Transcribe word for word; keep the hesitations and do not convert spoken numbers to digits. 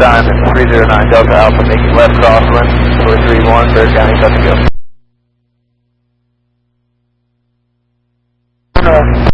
Diamond, three zero nine Delta Alpha, making left crosswind, four three one, Bear County, touch and go.